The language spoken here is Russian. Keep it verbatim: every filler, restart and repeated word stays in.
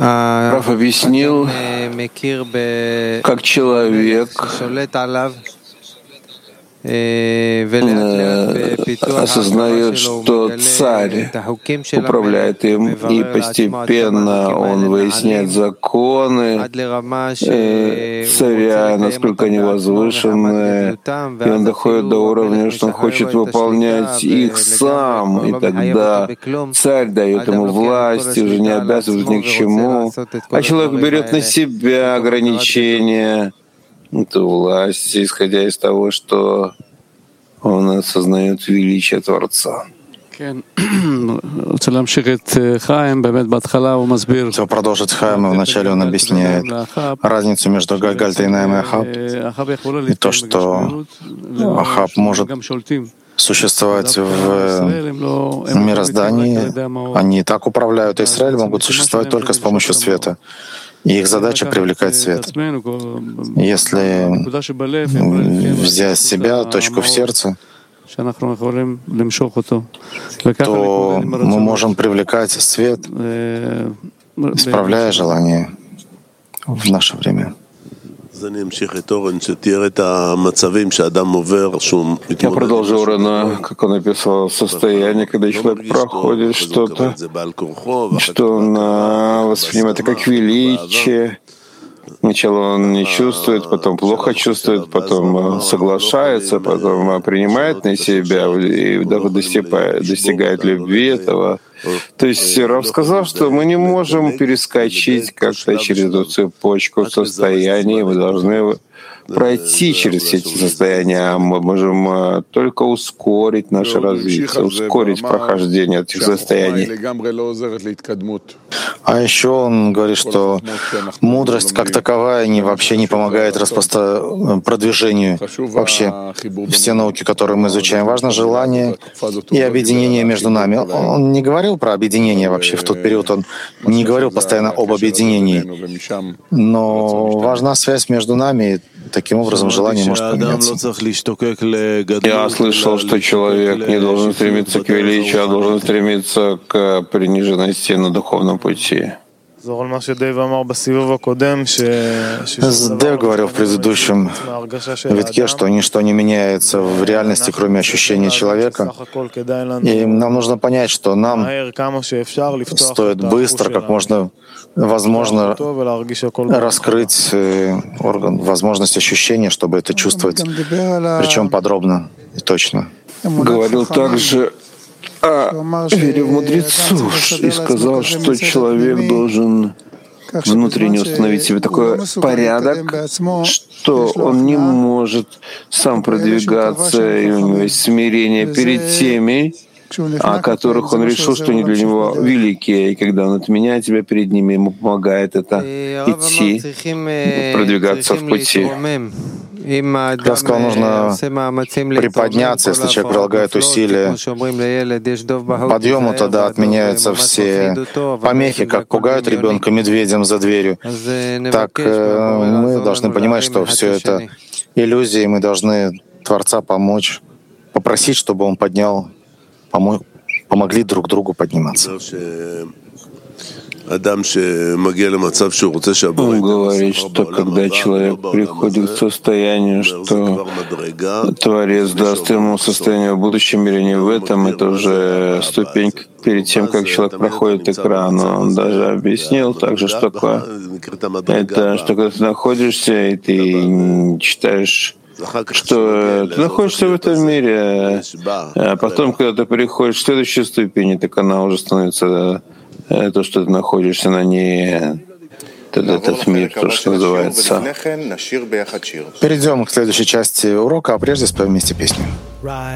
Раф объяснил, как человек осознает, что царь управляет им, и постепенно он выясняет законы царя, насколько они возвышенные, и он доходит до уровня, что он хочет выполнять их сам, и тогда царь дает ему власть, и уже не обязывает ни к чему, а человек берет на себя ограничения, эту власть, исходя из того, что он осознает величие Творца. Все продолжить Хаим. Вначале он объясняет разницу между Гальгальтейнаем и Ахаб, и то, что Ахаб может существовать в мироздании. Они и так управляют Израиль, могут существовать только с помощью света. И их задача — привлекать свет. Если взять себя, точку в сердце, то мы можем привлекать свет, исправляя желание в наше время. Я продолжу Рена, как он описал состояние, когда человек проходит что-то, что он воспринимает это как величие. Сначала он не чувствует, потом плохо чувствует, потом соглашается, потом принимает на себя и достигает любви этого. То есть Рав сказал, что мы не можем перескочить как-то через эту цепочку состояний, мы должны пройти через все эти состояния, а мы можем только ускорить наше развитие, ускорить прохождение этих состояний. А еще он говорит, что мудрость как таковая не, вообще не помогает распро... продвижению. Вообще все науки, которые мы изучаем, важно желание и объединение между нами. Он не говорил про объединение вообще в тот период, он не говорил постоянно об объединении. Но важна связь между нами, и таким образом желание может поменяться. Я слышал, что человек не должен стремиться к величию, а должен стремиться к приниженности на духовном пути. Дэв говорил в предыдущем витке, что ничто не меняется в реальности, кроме ощущения человека. И нам нужно понять, что нам стоит быстро, как можно возможно, раскрыть орган, возможность ощущения, чтобы это чувствовать, причем подробно и точно. Говорил также о вере в мудрецов и сказал, что человек должен внутренне установить себе такой порядок, что он не может сам продвигаться, и у него есть смирение перед теми, о которых он решил, что они для него великие, и когда он отменяет тебя перед ними, ему помогает это идти, продвигаться в пути. Я сказал, нужно приподняться, если человек прилагает усилия к подъему, тогда отменяются все помехи, как пугают ребенка медведем за дверью. Так мы должны понимать, что все это иллюзии, мы должны Творца помочь, попросить, чтобы Он поднял, помогли друг другу подниматься. Он говорит, что когда человек приходит к состоянию, что Творец даст ему состояние в будущем мире, не в этом, это уже ступенька перед тем, как человек проходит экран. Он даже объяснил также, что такое. Это что когда ты находишься, и ты читаешь, что ты находишься в этом мире, а потом, когда ты переходишь к следующей ступени, так она уже становится то, что ты находишься на ней, этот мир, то, что называется. Перейдем к следующей части урока, а прежде споем вместе песню.